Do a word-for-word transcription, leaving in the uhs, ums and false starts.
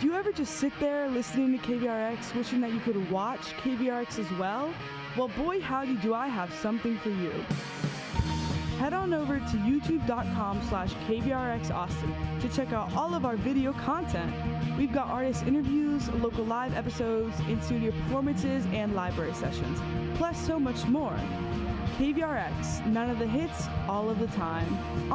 Do you ever just sit there listening to K V R X, wishing that you could watch K V R X as well? Well, boy howdy do I have something for you. Head on over to youtube.com slash KVRXAustin to check out all of our video content. We've got artist interviews, local live episodes, in-studio performances, and library sessions, plus so much more. K V R X, none of the hits, all of the time.